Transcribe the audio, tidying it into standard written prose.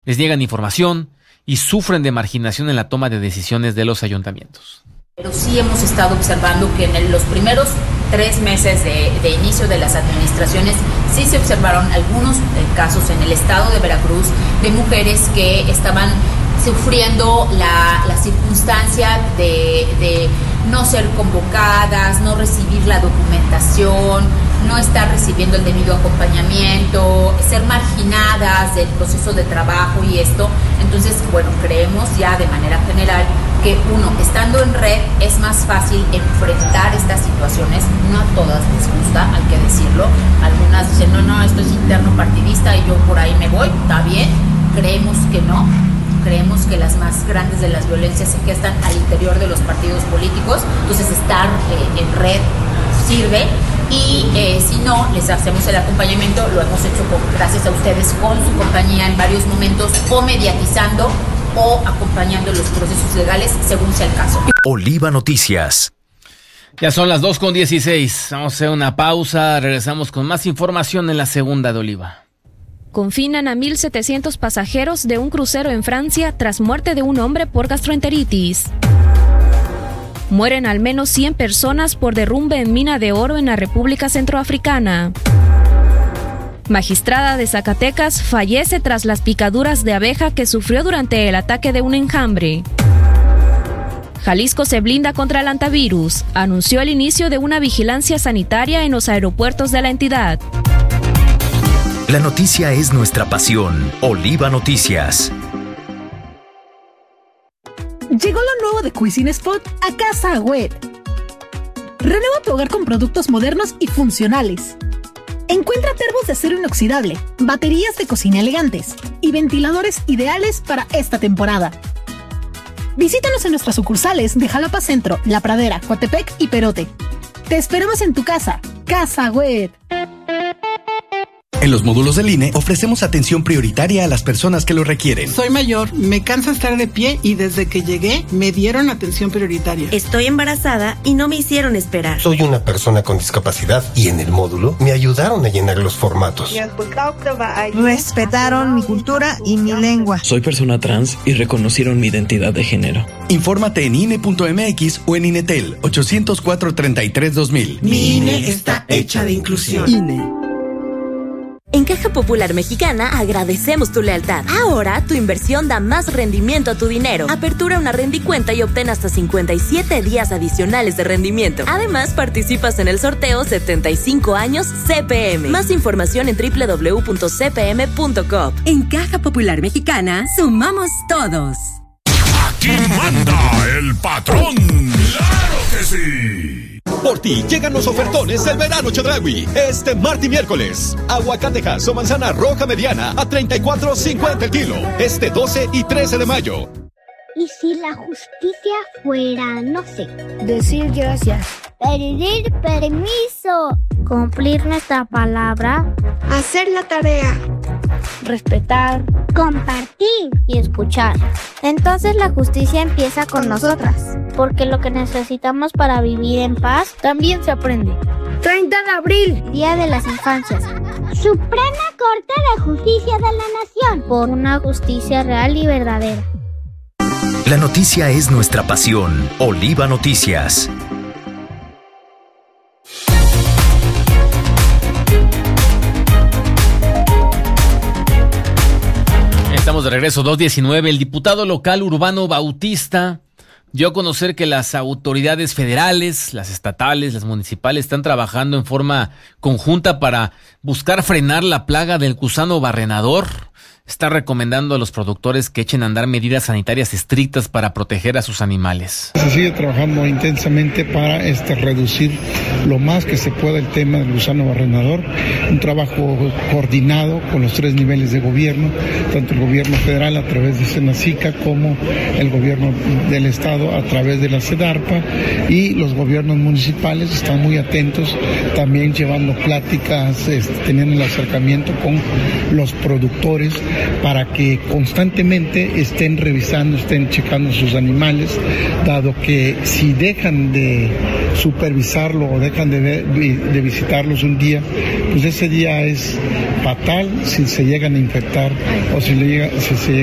les niegan información y sufren de marginación en la toma de decisiones de los ayuntamientos. Pero sí hemos estado observando que en los primeros 3 meses de inicio de las administraciones sí se observaron algunos casos en el estado de Veracruz de mujeres que estaban sufriendo la circunstancia de no ser convocadas, no recibir la documentación, no estar recibiendo el debido acompañamiento, ser marginadas del proceso de trabajo y esto. Entonces, bueno, creemos ya de manera general que estando en red es más fácil enfrentar estas situaciones. No a todas les gusta, hay que decirlo. Algunas dicen, no, esto es interno partidista y yo por ahí me voy, está bien. Creemos que no. Creemos que las más grandes de las violencias se gestan al interior de los partidos políticos. Entonces estar en red sirve. Y si no, les hacemos el acompañamiento. Lo hemos hecho gracias a ustedes con su compañía en varios momentos, o mediatizando o acompañando los procesos legales según sea el caso. Oliva Noticias. Ya son las 2:16. Vamos a hacer una pausa. Regresamos con más información en la segunda de Oliva. Confinan a 1,700 pasajeros de un crucero en Francia tras muerte de un hombre por gastroenteritis. Mueren al menos 100 personas por derrumbe en mina de oro en la República Centroafricana. Magistrada de Zacatecas fallece tras las picaduras de abeja que sufrió durante el ataque de un enjambre. Jalisco se blinda contra el antivirus. Anunció el inicio de una vigilancia sanitaria en los aeropuertos de la entidad. La noticia es nuestra pasión. Oliva Noticias. Llegó lo nuevo de Cuisine Spot a Casa Agüed. Renueva tu hogar con productos modernos y funcionales. Encuentra termos de acero inoxidable, baterías de cocina elegantes y ventiladores ideales para esta temporada. Visítanos en nuestras sucursales de Jalapa Centro, La Pradera, Coatepec y Perote. Te esperamos en tu casa. Casa Agüed. En los módulos del INE ofrecemos atención prioritaria a las personas que lo requieren. Soy mayor, me cansa estar de pie y desde que llegué me dieron atención prioritaria. Estoy embarazada y no me hicieron esperar. Soy una persona con discapacidad y en el módulo me ayudaron a llenar los formatos. Respetaron mi cultura y mi lengua. Soy persona trans y reconocieron mi identidad de género. Infórmate en INE.mx o en INETEL 804-33-2000. Mi INE está hecha de inclusión. INE. En Caja Popular Mexicana agradecemos tu lealtad. Ahora tu inversión da más rendimiento a tu dinero. Apertura una rendicuenta y obtén hasta 57 días adicionales de rendimiento. Además, participas en el sorteo 75 años CPM. Más información en www.cpm.com. En Caja Popular Mexicana, sumamos todos. Aquí manda el patrón. ¡Claro que sí! Por ti llegan los ofertones del verano Chedraui. Este martes y miércoles. Aguacatejas o manzana roja mediana a $34.50 el kilo. Este 12 y 13 de mayo. ¿Y si la justicia fuera, no sé, decir gracias, pedir permiso, cumplir nuestra palabra, hacer la tarea, respetar, compartir y escuchar? Entonces la justicia empieza con nosotras, porque lo que necesitamos para vivir en paz también se aprende. 30 de abril, Día de las Infancias. Suprema Corte de Justicia de la Nación, por una justicia real y verdadera. La noticia es nuestra pasión. Oliva Noticias. Estamos de regreso, 2:19. El diputado local Urbano Bautista dio a conocer que las autoridades federales, las estatales, las municipales están trabajando en forma conjunta para buscar frenar la plaga del gusano barrenador. Está recomendando a los productores que echen a andar medidas sanitarias estrictas para proteger a sus animales. Se sigue trabajando intensamente para reducir lo más que se pueda el tema del gusano barrenador. Un trabajo coordinado con los 3 niveles de gobierno, tanto el gobierno federal a través de Senacica como el gobierno del estado a través de la SEDARPA, y los gobiernos municipales están muy atentos, también llevando pláticas, teniendo el acercamiento con los productores para que constantemente estén revisando, estén checando sus animales, dado que si dejan de supervisarlo o dejan de visitarlos un día, pues ese día es fatal si se llegan a infectar o si se